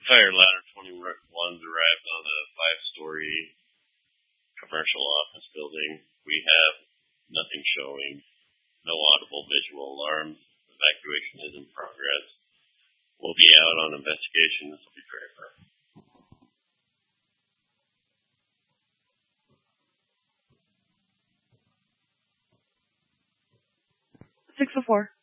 Fire ladder 21's arrived on a 5-story commercial office building. We have nothing showing, no audible visual alarms. Evacuation is in progress. We'll be out on investigation. This will be very fast. 604.